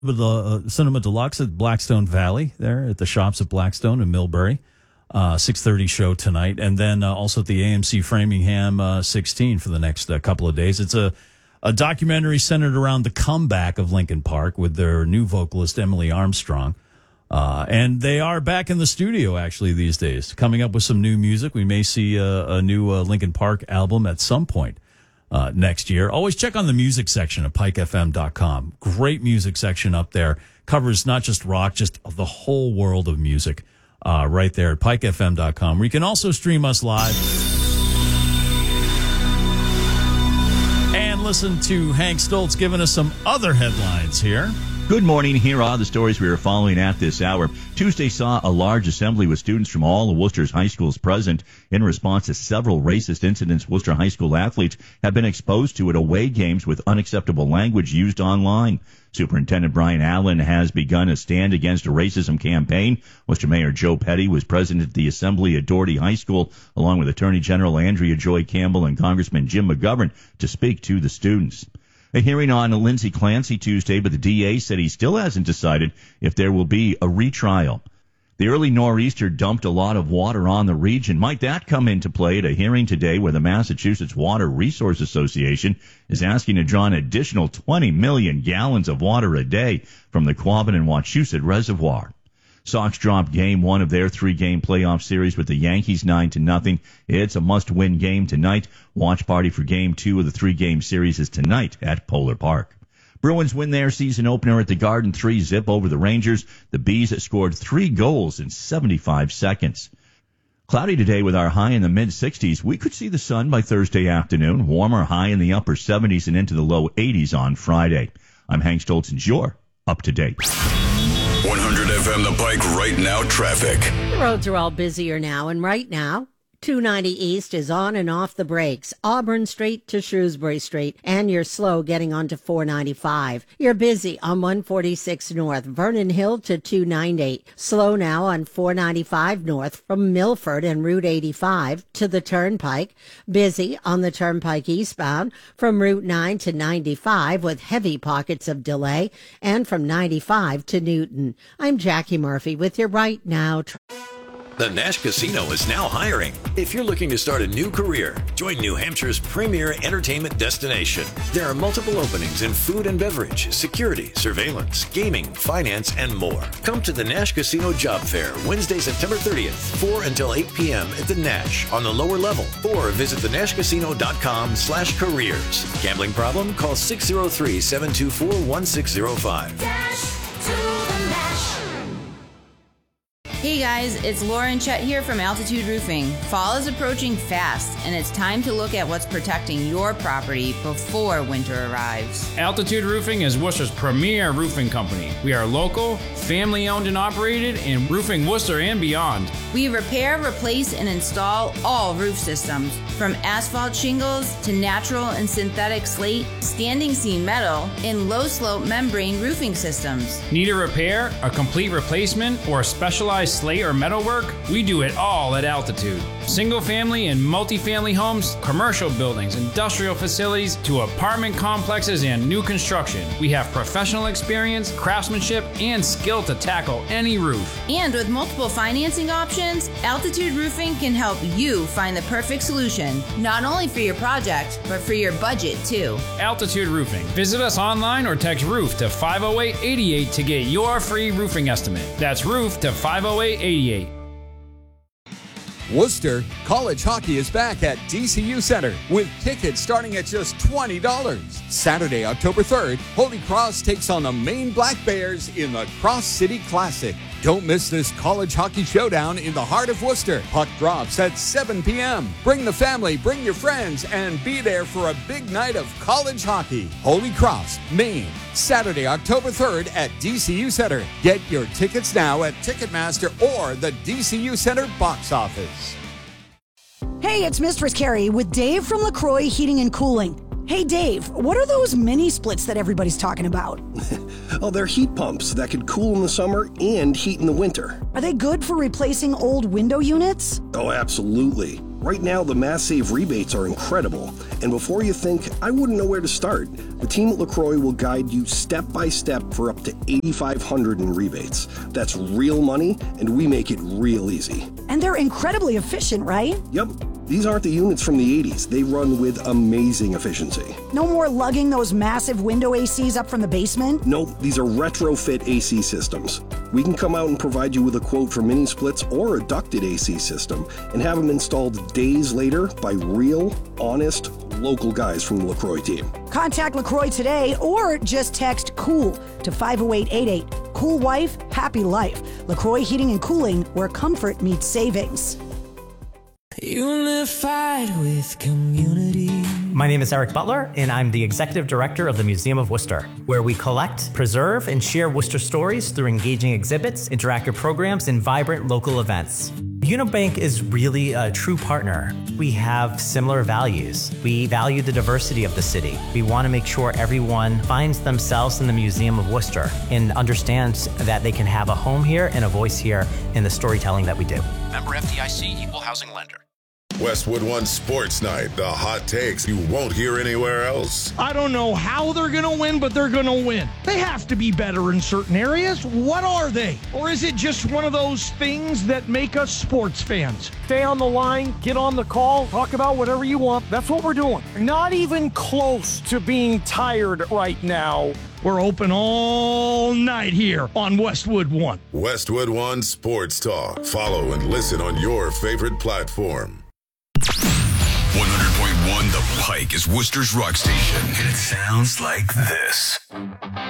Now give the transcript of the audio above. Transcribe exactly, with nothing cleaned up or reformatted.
With the uh, Cinema Deluxe at Blackstone Valley, there at the shops at Blackstone and Millbury. Uh, six thirty show tonight. And then uh, also at the A M C Framingham uh, sixteen for the next uh, couple of days. It's a, a documentary centered around the comeback of Linkin Park with their new vocalist, Emily Armstrong. Uh, and they are back in the studio, actually, these days, coming up with some new music. We may see a, a new uh, Linkin Park album at some point. Uh, next year. Always check on the music section at pike f m dot com. Great music section up there. Covers not just rock, just the whole world of music uh, right there at pike f m dot com, where you can also stream us live and listen to Hank Stoltz giving us some other headlines here. Good morning. Here are the stories we are following at this hour. Tuesday saw a large assembly with students from all of Worcester's high schools present in response to several racist incidents Worcester high school athletes have been exposed to at away games with unacceptable language used online. Superintendent Brian Allen has begun a Stand Against Racism campaign. Worcester Mayor Joe Petty was present at the assembly at Doherty High School, along with Attorney General Andrea Joy Campbell and Congressman Jim McGovern, to speak to the students. A hearing on Lindsay Clancy Tuesday, but the D A said he still hasn't decided if there will be a retrial. The early nor'easter dumped a lot of water on the region. Might that come into play at a hearing today where the Massachusetts Water Resource Association is asking to draw an additional twenty million gallons of water a day from the Quabbin and Wachusett Reservoir? Sox dropped game one of their three-game playoff series with the Yankees nine to nothing. It's a must-win game tonight. Watch party for game two of the three-game series is tonight at Polar Park. Bruins win their season opener at the Garden three zip over the Rangers. The Bees scored three goals in seventy-five seconds. Cloudy today with our high in the mid-sixties. We could see the sun by Thursday afternoon. Warmer high in the upper seventies and into the low eighties on Friday. I'm Hank Stoltz and you're up to date. one hundred F M The Pike right now traffic. The roads are all busier now, and right now, two ninety East is on and off the brakes. Auburn Street to Shrewsbury Street, and you're slow getting onto four ninety-five. You're busy on one forty-six North, Vernon Hill to two ninety-eight. Slow now on four ninety-five North from Milford and Route eighty-five to the Turnpike. Busy on the Turnpike eastbound from Route nine to ninety-five with heavy pockets of delay, and from ninety-five to Newton. I'm Jackie Murphy with your Right Now Tra- The Nash Casino is now hiring. If you're looking to start a new career, join New Hampshire's premier entertainment destination. There are multiple openings in food and beverage, security, surveillance, gaming, finance, and more. Come to the Nash Casino Job Fair Wednesday, September thirtieth, four until eight p.m. at the Nash on the lower level, or visit the nash casino dot com slash careers. Gambling problem? Call six oh three, seven two four, one six oh five. Dash to the Nash. Hey guys, it's Lauren Chet here from Altitude Roofing. Fall is approaching fast, and it's time to look at what's protecting your property before winter arrives. Altitude Roofing is Worcester's premier roofing company. We are local, family-owned and operated, in roofing Worcester and beyond. We repair, replace, and install all roof systems, from asphalt shingles to natural and synthetic slate, standing seam metal, and low-slope membrane roofing systems. Need a repair, a complete replacement, or a specialized slate or metal work? We do it all at Altitude. Single family and multifamily homes, commercial buildings, industrial facilities, to apartment complexes and new construction. We have professional experience, craftsmanship, and skill to tackle any roof. And with multiple financing options, Altitude Roofing can help you find the perfect solution, not only for your project, but for your budget too. Altitude Roofing. Visit us online or text ROOF to five oh eight, eight eight to get your free roofing estimate. That's ROOF to five oh eight, eight eight. Worcester, college hockey is back at D C U Center with tickets starting at just twenty dollars. Saturday, October third, Holy Cross takes on the Maine Black Bears in the Cross City Classic. Don't miss this college hockey showdown in the heart of Worcester. Puck drops at seven p.m. Bring the family, bring your friends, and be there for a big night of college hockey. Holy Cross, Maine, Saturday, October third at D C U Center. Get your tickets now at Ticketmaster or the D C U Center box office. Hey, it's Mistress Carrie with Dave from LaCroix Heating and Cooling. Hey, Dave, what are those mini splits that everybody's talking about? Oh, they're heat pumps that could cool in the summer and heat in the winter. Are they good for replacing old window units? Oh, absolutely. Right now, the Mass Save rebates are incredible. And before you think, I wouldn't know where to start, the team at LaCroix will guide you step by step for up to eight thousand five hundred dollars in rebates. That's real money, and we make it real easy. And they're incredibly efficient, right? Yep. These aren't the units from the eighties. They run with amazing efficiency. No more lugging those massive window A Cs up from the basement? Nope, these are retrofit A C systems. We can come out and provide you with a quote for mini splits or a ducted A C system and have them installed days later by real, honest, local guys from the LaCroix team. Contact LaCroix today or just text COOL to five oh eight eight eight. Cool wife, happy life. LaCroix Heating and Cooling, where comfort meets savings. Unified with community. My name is Eric Butler, and I'm the Executive Director of the Museum of Worcester, where we collect, preserve, and share Worcester stories through engaging exhibits, interactive programs, and vibrant local events. Unibank is really a true partner. We have similar values. We value the diversity of the city. We want to make sure everyone finds themselves in the Museum of Worcester and understands that they can have a home here and a voice here in the storytelling that we do. Member F D I C, Equal Housing Lender. Westwood One Sports Night, the hot takes you won't hear anywhere else. I don't know how they're going to win, but they're going to win. They have to be better in certain areas. What are they? Or is it just one of those things that make us sports fans? Stay on the line, get on the call, talk about whatever you want. That's what we're doing. Not even close to being tired right now. We're open all night here on Westwood One. Westwood One Sports Talk. Follow and listen on your favorite platform. one hundred point one The Pike is Worcester's rock station, and it sounds like this.